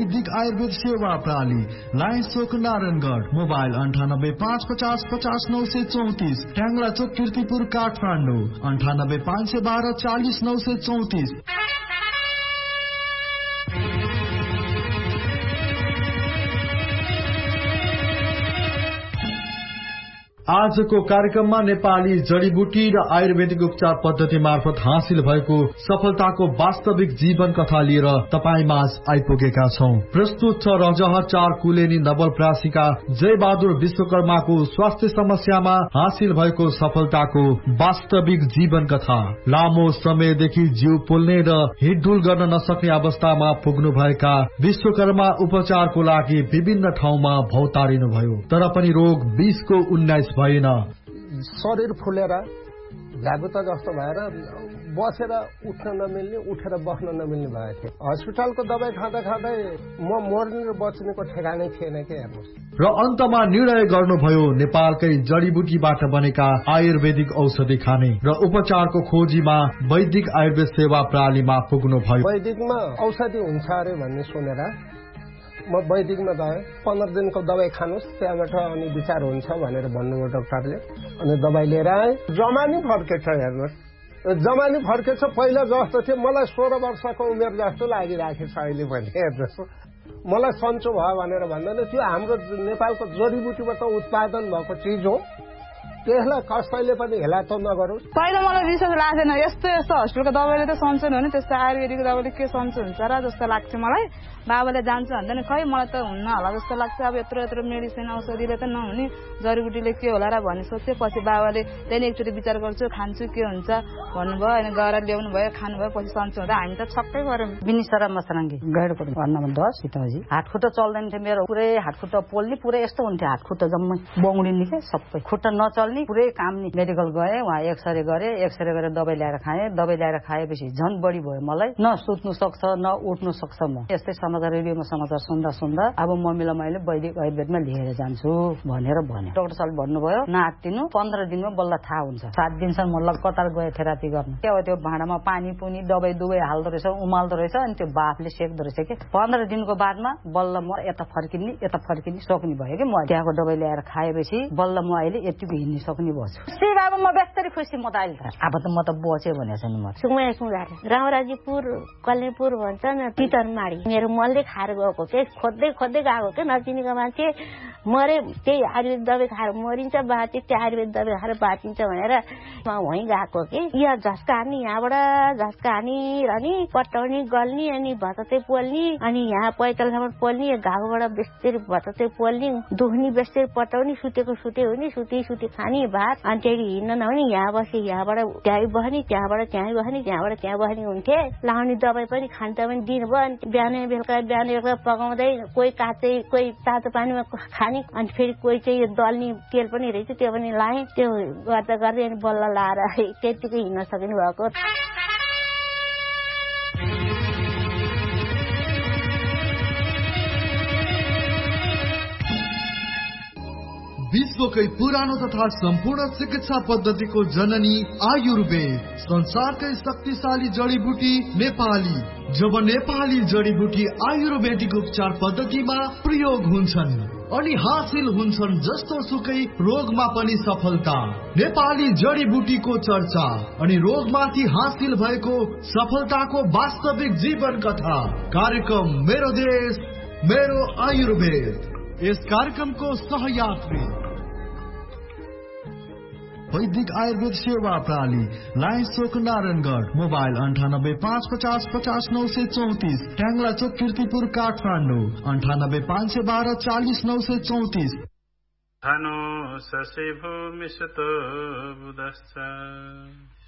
वैदिक आयुर्वेद सेवा प्रणाली लाइन चोक नारायणगढ़ मोबाइल 9855050934 ट्याङ्ला चोक कीर्तिपुर काठमाडौँ 98511240 आजको कार्यक्रममा नेपाली जडीबुटी र आयुर्वेदिक उपचार पद्धति मार्फत हासिल भएको सफलताको वास्तविक जीवन कथा लिएर तपाईमाझ आइपुगेका छौं। प्रस्तुत छ रजहर 4 कुलेनी नवलप्रासीका जयबहादुर विश्वकर्माको स्वास्थ्य समस्यामा हासिल भएको सफलताको वास्तविक जीवन कथा। लामो समयदेखि जिउ पोल्ने र हिडडुल गर्न नसक्ने अवस्थामा पुग्नु भएका विश्वकर्मा उपचारको लागि विभिन्न ठाउँमा भौतारिनुभयो, तर पनि रोग 20को 19 भएन। शरीर फुलेर भ्यागुता जस्तो भएर बसेर उठ्न नमिल्ने, उठेर बस्न नमिल्ने भएको थियो। हस्पिटलको दबाई खाँदा खाँदै म मर्ने र बच्नेको ठेगानै थिएन के हेर्नुहोस्। र अन्तमा निर्णय गर्नुभयो नेपालकै जडीबुटीबाट बनेका आयुर्वेदिक औषधि खाने र उपचारको खोजीमा वैदिक आयुर्वेद सेवा प्रणालीमा पुग्नुभयो। वैदिकमा औषधि हुन्छ अरे भन्ने सुनेर म वैदिकमा गएँ। 15 दिनको दबाई खानुहोस्, त्यहाँबाट अनि विचार हुन्छ भनेर भन्नुभयो डाक्टरले। अनि दबाई लिएर आएँ। जमानी फर्केछ हेर्नुहोस्, जमानी फर्केछ। पहिला जस्तो थियो मलाई 16 वर्षको उमेर जस्तो लागिरहेको छ अहिले पनि हेर्नुहोस्। मलाई सन्चो भयो भनेर भन्दैन, त्यो हाम्रो नेपालको जडीबुटीबाट उत्पादन भएको चिज हो, त्यसलाई कसैले पनि हेला त नगरोस्। पहिला मलाई रिसर्च लाग्दैन, यस्तो यस्तो हस्पिटलको दबाईले त सन्चो हुने, त्यस्तो आयुर्वेदिक दबाईले के सन्चो हुन्छ र जस्तो लाग्थ्यो मलाई। बाबाले जान्छ भन्दैन, खै मलाई त हुन्न होला जस्तो लाग्छ। अब यत्रो यत्रो मेडिसिन औषधिले त नहुने, जडीबुटीले के होला र भन्ने सोचे। पछि बाबाले त्यहाँदेखि एकचोटि विचार गर्छु, खान्छु के हुन्छ भन्नुभयो। अनि गएर ल्याउनु भयो, खानुभयो, पछि सन्चो हुँदा हामी त छक्कै गऱ्यौँ। बिनिसरा मसराङ्गी गैडको भन्नमा 10 सीताजी हातखुट्टा चल्दैन थियो मेरो, पुरै हातखुट्टा पोल्ने, पुरै यस्तो हुन्थ्यो हातखुट्टा जम्मै बौडिने के सबै, खुट्टा नचल्ने, पुरै काम्ने। मेडिकल गए, वहाँ एक्सरे गरे, एक्सरे गरेर दबाई ल्याएर खाएँ। दबाई ल्याएर खाएपछि झन् बढी भयो मलाई, न सुत्नु सक्छ न उठ्नु सक्छ। म यस्तै समाचार रेडियोमा समाचार सुन्दा सुन्दा अब मम्मीलाई मैले वैदिक आयुर्वेदमा लिएर जान्छु भनेर भने। डाक्टर साहबले भन्नुभयो नआत्तिनु, 15 दिनमा बल्ल थाहा हुन्छ। 7 दिनसम्म म कतार गए थेरापी गर्न। त्यो भाँडामा पानी पुनी दबाई दुबै हाल्दो रहेछ, उमाल्दो रहेछ, अनि त्यो बाफले सेक्दो रहेछ कि। 15 दिनको बादमा बल्ल म यता फर्किने सक्ने भयो कि। म त्यहाँको दबाई ल्याएर खाएपछि बल्ल म अहिले यतिको हिँड्न सक्ने भएछु। श्री बाबा म बेस्तरी खुसी। म त अहिले अब त म त बचे भनेछ नि। म सुमाया सुँगार रामराजीपुर कल्नेपुर भन्छ न, पितरमाडी मेरो मनले खाएर गएको के, खोज्दै गएको के। नचिनेको मान्छे मरे, त्यही आयुर्वेद दबाई खाएर मरिन्छ, बाँचे त्यो आयुर्वेद दबाई खाएर बाँचिन्छ भनेर वहीँ गएको कि। यहाँ झस्का हान्ने, यहाँबाट झस्का हानी र नि पटाउने गल्ने, अनि भतते पोल्ने, अनि यहाँ पैतालसम्म पोल्ने, घाउबाट बेस्तरी भतते पोल्ने, दुख्ने बेस्तरी पटाउने, सुतेको सुते हुने, सुते खाने भात। अनि त्यही हिँड्न नहुने, यहाँ बसे यहाँबाट त्यहीँ बस्ने, त्यहाँबाट त्यहीँ बस्ने, त्यहाँबाट त्यहाँ बस्ने हुन्थे। लाउने दबाई पनि खान्छ पनि दिनुभयो। अनि बिहान बेलुका पकाउँदै कोही काँचै कोही तातो पानीमा खाने, अनि फेरि कोही चाहिँ यो दल्ने तेल पनि रहेछ त्यो पनि लाएँ। त्यो गर्दा गर्दै अनि बल्ल लाएर त्यतिकै हिँड्न सक्नु भएको। विश्वकै पुरानो तथा सम्पूर्ण चिकित्सा पद्धतिको जननी आयुर्वेद, संसारकै शक्तिशाली जडीबुटी नेपाली। जब नेपाली जडीबुटी आयुर्वेदिक उपचार पद्धतिमा प्रयोग हुन्छन् अनि हासिल हुन्छन् जस्तो सुकै रोगमा पनि सफलता। नेपाली जडीबुटीको चर्चा अनि रोगमाथि हासिल भएको सफलताको वास्तविक जीवन कथा। कार्यक्रम मेरो देश मेरो आयुर्वेद। यस कार्यक्रमको सहयात्री वैदिक आयुर्वेद सेवा प्रणाली लाइन चोक नारायणगढ़ मोबाइल 9855050934 ट्याङ्ला चोक कीर्तिपुर काठमाडौँ 98511240 धनो ससे भूमि सुतो बुधश्च